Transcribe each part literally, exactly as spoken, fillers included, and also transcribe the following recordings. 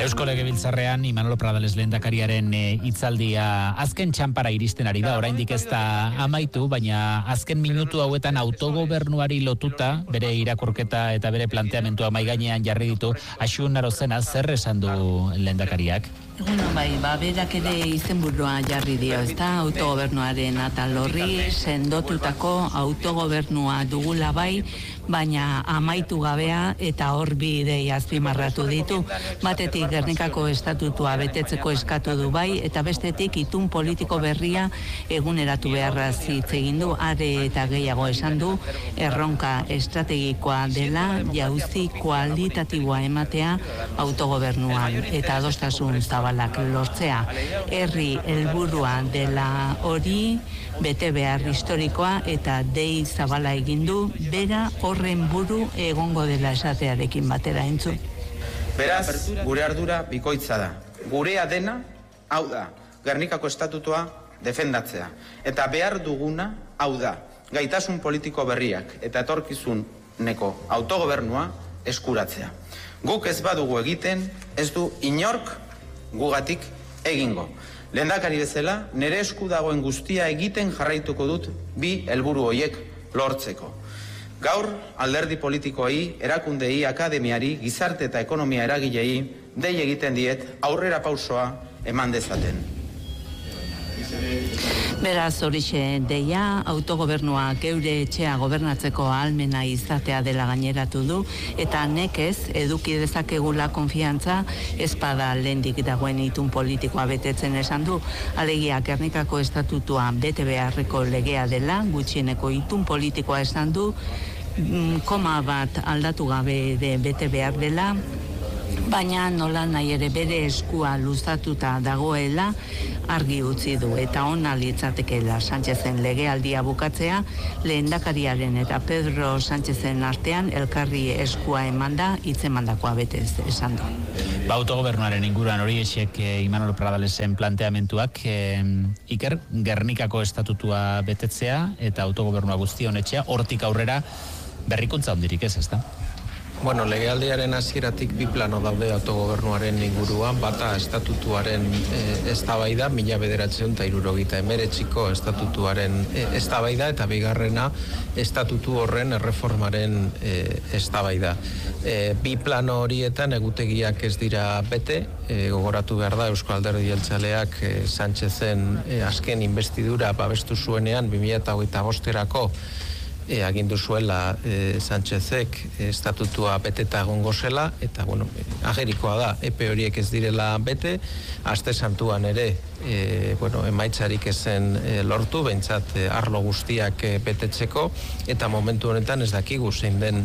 Eusko Legebiltzarrean Imanol Pradales lehendakariaren hitzaldia azken txanpara iristen ari da, oraindik ez da amaitu, baina azken minutu hauetan autogobernuari lotuta bere irakurketa eta bere planteamentua mahai gainean jarri ditu. Axun Arozena, zer esan du lehendakariak? Bueno, bai, ba, berak ere izenburua jarri dio, ez da, autogobernuaren atal horri, sendotutako autogobernua dugula bai, baina amaitu gabea eta hor bi idei azpimarratu ditu. Batetik Gernikako estatutua betetzeko eskatu du bai, eta bestetik itun politiko berria eguneratu beharraz hitz egin du, are eta gehiago esan du, erronka estrategikoa dela jauzi kualitatiboa ematea autogobernuan eta adostasun zabalak lortzea. Herri helburua dela hori, bete behar historikoa eta dei zabala egin du, bera horren buru egongo dela esatearekin batera entzun. Beraz, gure ardura bikoitza da. Gurea dena, hau da, Gernikako estatutua defendatzea. Eta behar duguna, hau da, gaitasun politiko berriak eta etorkizuneko autogobernua eskuratzea. Guk ez badugu egiten, ez du inork gugatik egingo. Lehendakari bezala, nire esku dagoen guztia egiten jarraituko dut bi helburu horiek lortzeko. Gaur, alderdi politikoei, erakundei, akademiari, gizarte eta ekonomia eragilei dei egiten diet aurrera pausoa eman dezaten. Beraz, horixe deia, autogobernua geure etxea gobernatzeko ahalmena izatea dela gaineratu du, eta nekez eduki dezakegula konfiantza ezpada lehendik dagoen itun politikoa betetzen esan du. Alegia, Gernikako estatutua bete beharreko legea dela, gutxieneko itun politikoa esan du, koma bat aldatu gabe de bete behar dela, baina nola nahi ere bere eskua luzatuta dagoela argi utzi du, eta ona litzatekeela Sánchezen legealdia bukatzea, lehendakariaren eta Pedro Sánchezen artean elkarri eskua emanda, hitzemandakoa bete esan du. Ba, autogobernuaren inguruan hori esek Imanol Pradalesen planteamentuak, eh, Iker, Gernikako estatutua betetzea eta autogobernua guztion etxea, hortik aurrera berrikuntza hondirik ez, ezta? Bueno, legealdiaren hasieratik bi plano daude autogobernuaren inguruan, bata estatutuaren e, eztabaida, mila bederatziehun eta hirurogeita hemeretziko estatutuaren e, eztabaida, eta bigarrena estatutu horren erreformaren e, eztabaida. E, bi plano horietan egutegiak ez dira bete, e, gogoratu behar da Eusko Alderdi Jeltzaleak e, Sánchezen e, azken investidura babestu zuenean bi mila hogeita bosterako E, agindu zuela e, Sánchezek e, estatutua beteta egongo zela, eta bueno, agerikoa da, epe horiek ez direla bete, aste santuan ere e, bueno, emaitzarik ezen e, lortu, behintzat e, arlo guztiak e, betetzeko, eta momentu honetan ez dakigu zein den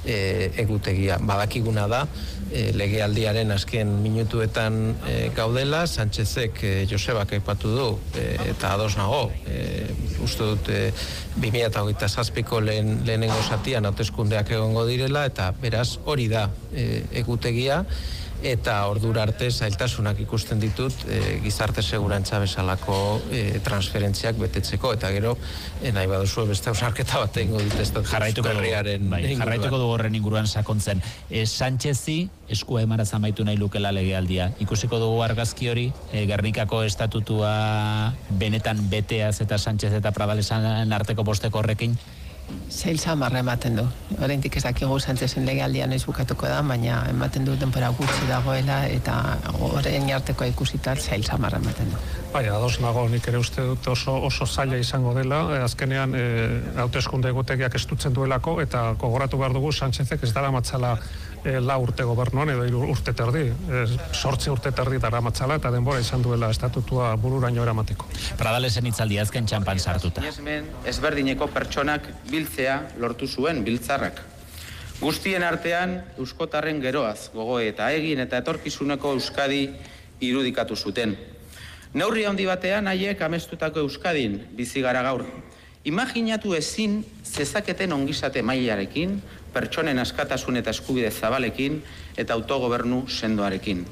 e, egutegia. Badakiguna da, e, legealdiaren azken minutuetan e, gaudela, Sánchezek e, Josebak aipatu du, e, eta ados nago, e, uste dut e, bi mila hogeita zazpiko lehen, lehenengo zatian hauteskundeak egongo direla, eta beraz hori da e, egutegia, eta ordura arte zailtasunak ikusten ditut e, gizarte segurantza bezalako e, transferentziak betetzeko, eta gero e, nahi baduzu beste ausarketa bat egingo dit ez dut berriaren bai, jarraituko du horren inguruan sakontzen. E, Sánchezi eskua emaraz amaitu nahi lukela legealdia. Ikusiko dugu argazki hori, e, Gernikako estatutua benetan beteaz eta Sánchez eta Pradalesen arteko posteko horrekin? Zail samarra ematen du. Oraindik ez dakigu Sánchezen legealdia noiz bukatuko da, baina ematen du denbora gutxi dagoela, eta orain arteko ikusita zail samarra ematen du. Bai, ados nago, nik ere uste dut oso, oso zaila izango dela, azkenean e, hauteskunde egutegiak estutzen duelako, eta gogoratu behar dugu Sánchezek ez dara matzala e, la urte gobernuan, edo hiru urte terdi, e, sortze urte terdi dara matzala, eta denbora izan duela estatutua bururaino eramateko. Pradalesen hitzaldia azken txanpan sartuta. Ezberdineko pertsonak biltzea lortu zuen biltzarrak. Guztien artean euskotarren geroaz, gogoe eta egin eta etorkizuneko Euskadi irudikatu zuten. Neurri handi batean haiek amestutako Euskadin bizi gara gaur. Imaginatu ezin zezaketen ongizate mailarekin, pertsonen askatasun eta eskubide zabalekin eta autogobernu sendoarekin.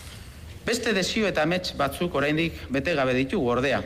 Beste desio eta amets batzuk oraindik bete gabe ditugu ordea.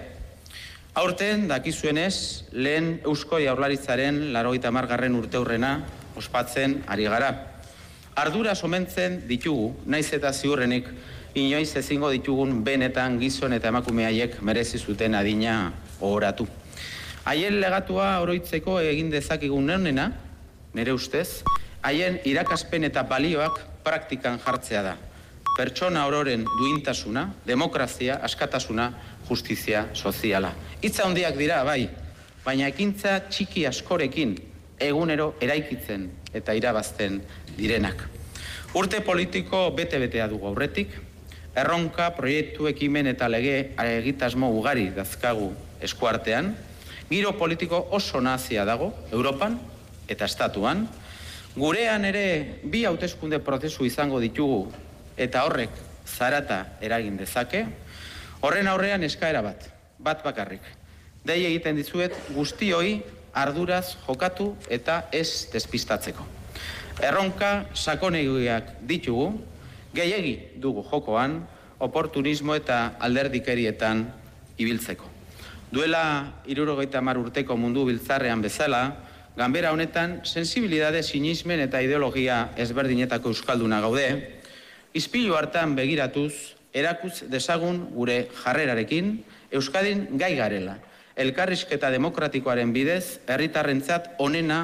Aurten, dakizuenez, lehen Eusko Jaurlaritzaren laurogeita hamargarren urteurrena ospatzen ari gara. Ardura somentzen ditugu, naiz eta ziurrenik, inoiz ezingo ditugun benetan gizon eta emakume haiek merezi zuten adina ohoratu. Haien legatua oroitzeko egin dezakegun honena, nire ustez, haien irakaspen eta balioak praktikan jartzea da. Pertsona ororen duintasuna, demokrazia, askatasuna, justizia soziala. Hitza handiak dira, bai, baina ekintza txiki askorekin egunero eraikitzen eta irabazten direnak. Urte politiko bete-betea dugu aurretik, erronka, proiektu, ekimen eta lege egitasmo ugari dazkagu eskuartean, giro politiko oso nazia dago, Europan eta Estatuan, gurean ere bi hauteskunde prozesu izango ditugu eta horrek zarata eragin dezake, horren aurrean eskaera bat, bat bakarrik. Dei egiten dizuet guztioi arduraz jokatu eta ez despistatzeko. Erronka sakonegiak ditugu, gehiegi dugu jokoan, oportunismo eta alderdikerietan ibiltzeko. Duela hirurogeita hamar urteko mundu biltzarrean bezala, ganbera honetan sensibilidade, sinismen eta ideologia ezberdinetako euskalduna gaude, ispilu hartan begiratuz, erakutz dezagun gure jarrerarekin, Euskadin gai garela. Elkarrizketa demokratikoaren bidez, herritarrentzat onena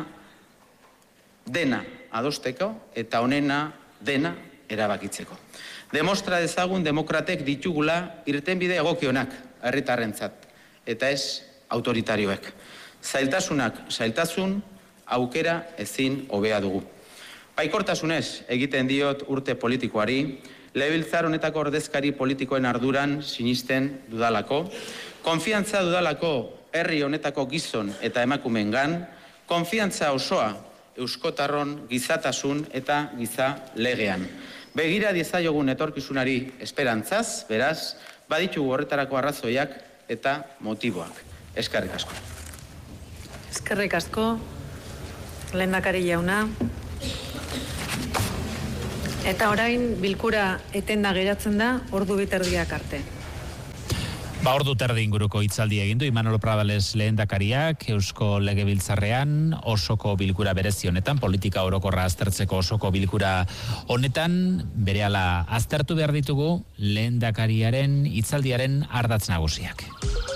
dena adosteko eta onena dena erabakitzeko. Demostra dezagun demokratek ditugula irtenbide egokionak herritarrentzat eta ez autoritarioek. Zailtasunak zailtasun, aukera ezin hobea dugu. Baikortasunez egiten diot urte politikoari, legebiltzar honetako ordezkari politikoen arduran sinisten dudalako, konfiantza dudalako herri honetako gizon eta emakumeengan, konfiantza osoa euskotarron gizatasun eta giza legean. Begira diezaiogun etorkizunari esperantzaz, beraz, baditugu horretarako arrazoiak eta motiboak. Eskerrik asko. Eskerrik asko, lehendakari jauna. Eta orain bilkura etenda geratzen da, ordu biterdiak arte. Ba, ordu terdi inguruko hitzaldi egin du Imanol Pradales lehendakariak Eusko Legebiltzarrean osoko bilkura berezi honetan, politika orokorra aztertzeko osoko bilkura honetan, berehala aztertu behar ditugu lehendakariaren hitzaldiaren ardatz nagusiak.